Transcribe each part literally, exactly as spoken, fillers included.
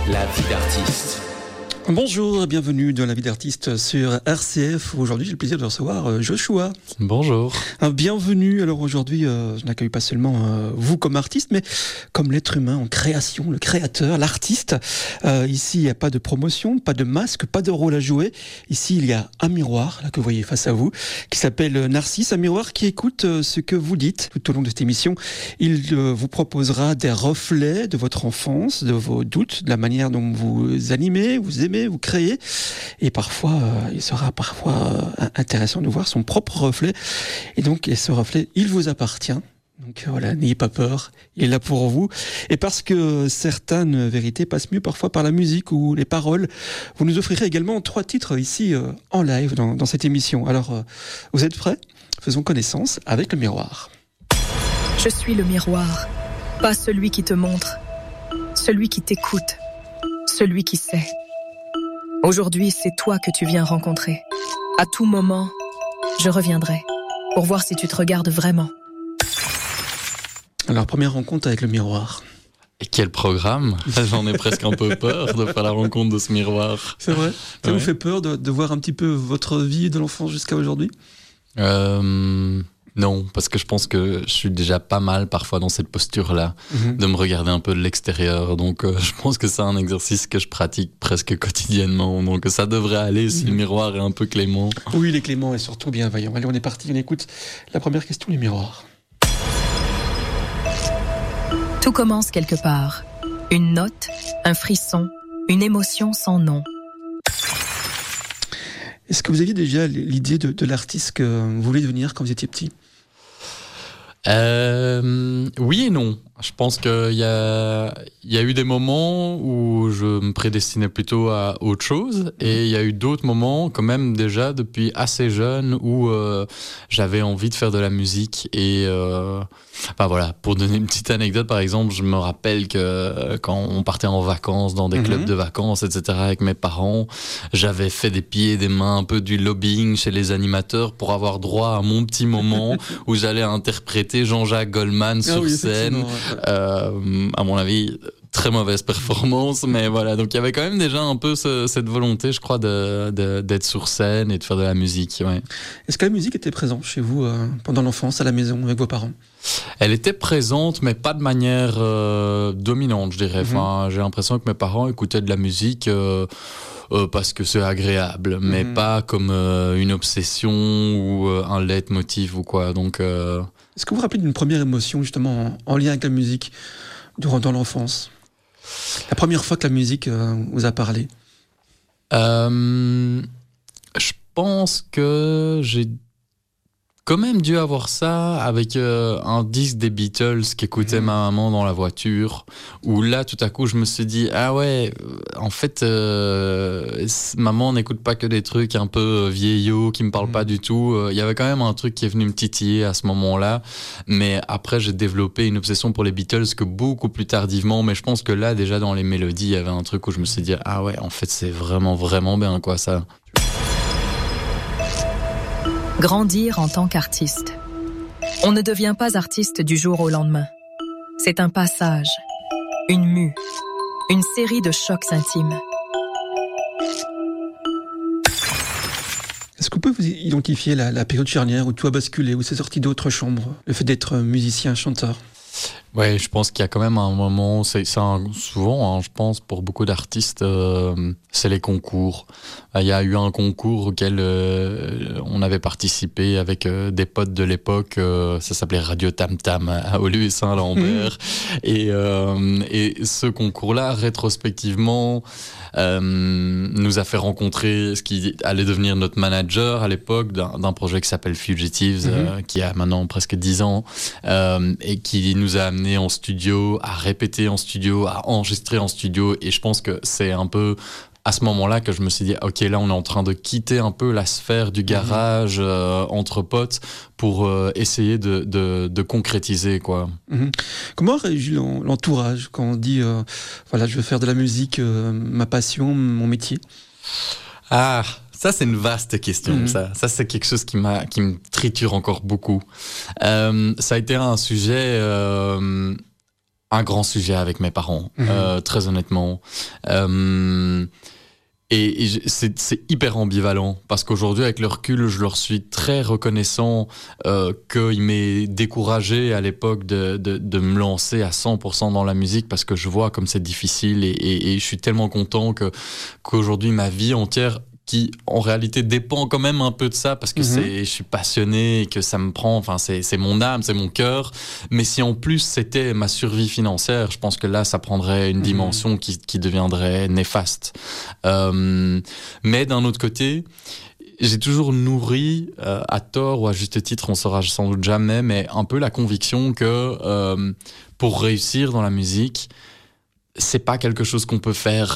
La vie d'artiste. Bonjour, bienvenue dans La vie d'artiste sur R C F. Aujourd'hui, j'ai le plaisir de recevoir Joshua. Bonjour. Bienvenue. Alors aujourd'hui, euh, je n'accueille pas seulement euh, vous comme artiste, mais comme l'être humain en création, le créateur, l'artiste. Euh, ici, il n'y a pas de promotion, pas de masque, pas de rôle à jouer. Ici, il y a un miroir, là que vous voyez face à vous, qui s'appelle Narcisse. Un miroir qui écoute euh, ce que vous dites tout au long de cette émission. Il euh, vous proposera des reflets de votre enfance, de vos doutes, de la manière dont vous animez, vous aimez, vous créez, et parfois euh, il sera parfois euh, intéressant de voir son propre reflet, et donc et ce reflet il vous appartient, donc voilà, n'ayez pas peur, il est là pour vous, et parce que certaines vérités passent mieux parfois par la musique ou les paroles, vous nous offrirez également trois titres ici euh, en live dans, dans cette émission. Alors euh, vous êtes prêts? Faisons connaissance avec le miroir. Je suis le miroir, pas celui qui te montre, celui qui t'écoute, celui qui sait. Aujourd'hui, c'est toi que tu viens rencontrer. À tout moment, je reviendrai pour voir si tu te regardes vraiment. Alors, première rencontre avec le miroir. Et quel programme! J'en ai presque un peu peur de faire la rencontre de ce miroir. C'est vrai? Ça ouais. vous fait peur de, de voir un petit peu votre vie de l'enfance jusqu'à aujourd'hui? euh, Non, parce que je pense que je suis déjà pas mal parfois dans cette posture-là, mmh. de me regarder un peu de l'extérieur. Donc euh, je pense que c'est un exercice que je pratique presque quotidiennement. Donc ça devrait aller si mmh. le miroir est un peu clément. Oui, il est clément et surtout bienveillant. Allez, on est parti, on écoute la première question du miroir. Tout commence quelque part. Une note, un frisson, une émotion sans nom. Est-ce que vous aviez déjà l'idée de, de l'artiste que vous vouliez devenir quand vous étiez petit? Euh, oui et non. Je pense qu'il y a, il y a eu des moments où je me prédestinais plutôt à autre chose, et il y a eu d'autres moments, quand même déjà depuis assez jeune, où euh, j'avais envie de faire de la musique. Et euh, enfin voilà, pour donner une petite anecdote, par exemple, je me rappelle que quand on partait en vacances dans des mm-hmm. clubs de vacances, et cetera, avec mes parents, j'avais fait des pieds et des mains, un peu du lobbying chez les animateurs pour avoir droit à mon petit moment où j'allais interpréter Jean-Jacques Goldman ah sur oui, scène. Ouais. Euh, à mon avis, très mauvaise performance, mais voilà. Donc il y avait quand même déjà un peu ce, cette volonté, je crois, de, de, d'être sur scène et de faire de la musique. Ouais. Est-ce que la musique était présente chez vous euh, pendant l'enfance, à la maison, avec vos parents? Elle était présente, mais pas de manière euh, dominante, je dirais. Mm-hmm. Enfin, j'ai l'impression que mes parents écoutaient de la musique euh, euh, parce que c'est agréable, mais mm-hmm. pas comme euh, une obsession ou euh, un leitmotiv ou quoi. Donc euh, est-ce que vous vous rappelez d'une première émotion justement en, en lien avec la musique durant dans l'enfance? La première fois que la musique euh, vous a parlé? euh, Je pense que j'ai quand même dû avoir ça avec euh, un disque des Beatles qu'écoutait mmh. ma maman dans la voiture, où là tout à coup je me suis dit ah ouais, en fait euh, maman n'écoute pas que des trucs un peu vieillots qui me parlent mmh. pas du tout. Il y avait quand même un truc qui est venu me titiller à ce moment-là, mais après j'ai développé une obsession pour les Beatles que beaucoup plus tardivement, mais je pense que là déjà dans les mélodies il y avait un truc où je me suis dit ah ouais, en fait c'est vraiment vraiment bien quoi ça. Grandir en tant qu'artiste. On ne devient pas artiste du jour au lendemain. C'est un passage, une mue, une série de chocs intimes. Est-ce que vous pouvez vous identifier la, la période charnière où tout a basculé, où c'est sorti d'autres chambres, le fait d'être musicien, chanteur? Ouais, je pense qu'il y a quand même un moment, c'est, c'est un, souvent, hein, je pense, pour beaucoup d'artistes, euh, c'est les concours. Il y a eu un concours auquel euh, on avait participé avec euh, des potes de l'époque, euh, ça s'appelait Radio Tam Tam à Olu et Saint-Lambert. Mmh. Et, euh, et ce concours-là, rétrospectivement, euh, nous a fait rencontrer ce qui allait devenir notre manager à l'époque d'un, d'un projet qui s'appelle Fugitives, mmh. euh, qui a maintenant presque dix ans, euh, et qui nous a amené en studio, à répéter en studio, à enregistrer en studio. Et je pense que c'est un peu à ce moment-là que je me suis dit ok, là on est en train de quitter un peu la sphère du garage mmh. euh, entre potes pour euh, essayer de, de, de concrétiser quoi. Mmh. Comment réagit l'entourage quand on dit euh, voilà, je veux faire de la musique, euh, ma passion, mon métier? Ah, ça c'est une vaste question. Mmh. Ça, ça c'est quelque chose qui m'a, qui me triture encore beaucoup. Euh, ça a été un sujet euh, un grand sujet avec mes parents, Mmh. euh, très honnêtement. Euh, Et, et c'est, c'est hyper ambivalent parce qu'aujourd'hui, avec le recul, je leur suis très reconnaissant euh, qu'il m'ait découragé à l'époque de, de, de me lancer à cent pour cent dans la musique parce que je vois comme c'est difficile et, et, et je suis tellement content que, qu'aujourd'hui, ma vie entière, qui en réalité dépend quand même un peu de ça parce que Mmh. c'est, je suis passionné et que ça me prend, enfin c'est, c'est mon âme, c'est mon cœur. Mais si en plus c'était ma survie financière, je pense que là ça prendrait une Mmh. dimension qui, qui deviendrait néfaste. Euh, mais d'un autre côté, j'ai toujours nourri, euh, à tort ou à juste titre, on saura sans doute jamais, mais un peu la conviction que euh, pour réussir dans la musique, c'est pas quelque chose qu'on peut faire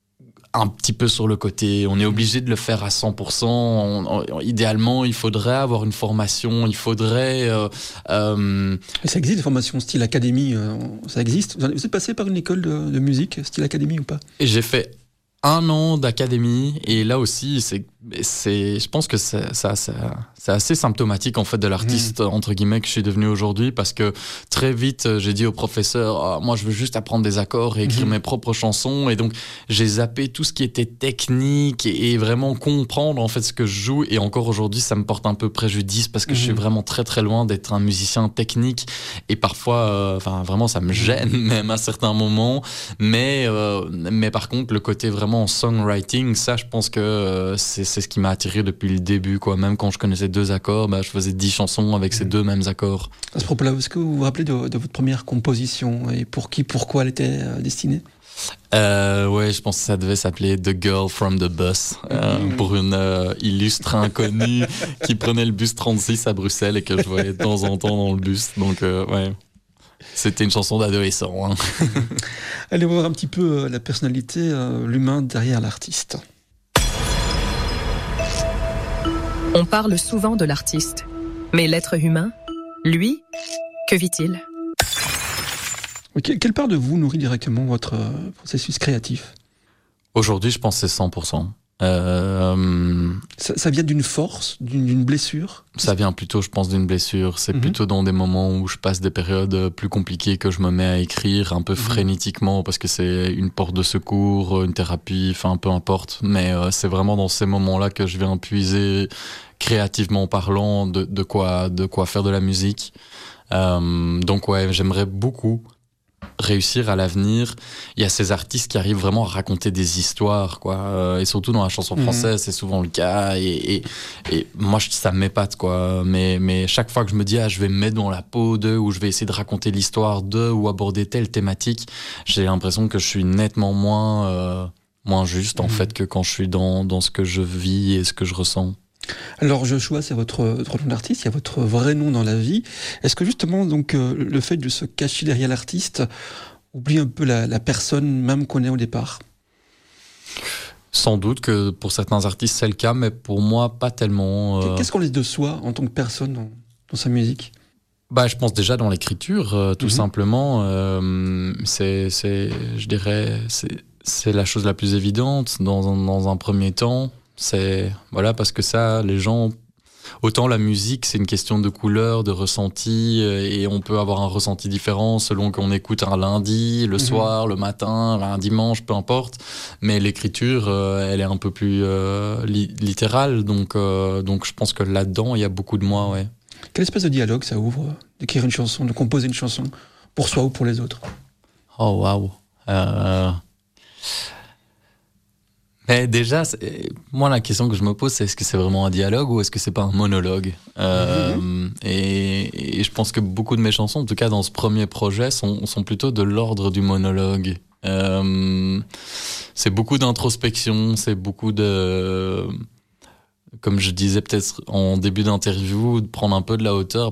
un petit peu sur le côté. On est obligé de le faire à cent pour cent. On, on, idéalement, il faudrait avoir une formation, il faudrait... Euh, euh... Et ça existe, des formations style académie, euh, ça existe. Vous êtes passé par une école de, de musique, style académie ou pas? Et j'ai fait un an d'académie et là aussi, c'est, c'est, je pense que c'est, ça, ça, c'est assez symptomatique en fait de l'artiste mmh. entre guillemets que je suis devenu aujourd'hui parce que très vite j'ai dit au professeur oh, moi je veux juste apprendre des accords et écrire mmh. mes propres chansons et donc j'ai zappé tout ce qui était technique et, et vraiment comprendre en fait ce que je joue et encore aujourd'hui ça me porte un peu préjudice parce que mmh. je suis vraiment très très loin d'être un musicien technique et parfois enfin euh, vraiment ça me gêne même à certains moments mais euh, mais par contre le côté vraiment en songwriting, ça je pense que euh, c'est, c'est ce qui m'a attiré depuis le début quoi. Même quand je connaissais deux accords, bah, je faisais dix chansons avec mmh. ces deux mêmes accords. À ce propos-là, est-ce que vous vous rappelez de, de votre première composition et pour qui, pourquoi elle était euh, destinée? Euh, ouais, je pense que ça devait s'appeler The Girl from the Bus euh, mmh. pour une euh, illustre inconnue qui prenait le bus trente-six à Bruxelles et que je voyais de temps en temps dans le bus. Donc euh, ouais. C'était une chanson d'adolescent. Hein. Allez voir un petit peu euh, la personnalité, euh, l'humain derrière l'artiste. On parle souvent de l'artiste, mais l'être humain, lui, que vit-il? Okay. Quelle part de vous nourrit directement votre euh, processus créatif? Aujourd'hui, je pense que c'est cent pour cent. Euh, ça, ça vient d'une force, d'une, d'une blessure? Ça vient plutôt, je pense, d'une blessure. C'est mm-hmm. plutôt dans des moments où je passe des périodes plus compliquées que je me mets à écrire un peu mm-hmm. frénétiquement parce que c'est une porte de secours, une thérapie, enfin peu importe. Mais euh, c'est vraiment dans ces moments-là que je viens puiser créativement parlant de, de quoi, de quoi faire de la musique. Euh, donc ouais, j'aimerais beaucoup réussir à l'avenir. Il y a ces artistes qui arrivent vraiment à raconter des histoires, quoi. Euh, et surtout dans la chanson française, mmh. c'est souvent le cas. Et, et, et moi, je, ça m'épate, quoi. Mais, mais chaque fois que je me dis, ah, je vais me mettre dans la peau d'eux, ou je vais essayer de raconter l'histoire d'eux, ou aborder telle thématique, j'ai l'impression que je suis nettement moins, euh, moins juste, en mmh. fait, que quand je suis dans, dans ce que je vis et ce que je ressens. Alors Joshua, c'est votre, votre nom d'artiste, il y a votre vrai nom dans la vie. Est-ce que justement donc euh, le fait de se cacher derrière l'artiste oublie un peu la, la personne même qu'on est au départ? Sans doute que pour certains artistes c'est le cas, mais pour moi pas tellement. Euh... Qu'est-ce qu'on laisse de soi en tant que personne dans, dans sa musique? Bah, je pense déjà dans l'écriture, euh, tout mm-hmm. simplement. Euh, c'est, c'est, je dirais, c'est, c'est la chose la plus évidente dans, dans un premier temps. C'est voilà parce que ça, les gens, autant la musique, c'est une question de couleur, de ressenti, et on peut avoir un ressenti différent selon qu'on écoute un lundi, le mmh. soir, le matin, un dimanche, peu importe. Mais l'écriture, euh, elle est un peu plus euh, li- littérale, donc euh, donc je pense que là-dedans, il y a beaucoup de moi, ouais. Quelle espèce de dialogue ça ouvre d'écrire une chanson, de composer une chanson pour soi ou pour les autres? Oh waouh. Euh... Mais déjà, moi, la question que je me pose, c'est est-ce que c'est vraiment un dialogue ou est-ce que c'est pas un monologue? euh, mmh. et, et je pense que beaucoup de mes chansons, en tout cas dans ce premier projet, sont, sont plutôt de l'ordre du monologue. Euh, c'est beaucoup d'introspection, c'est beaucoup de... Comme je disais peut-être en début d'interview, de prendre un peu de la hauteur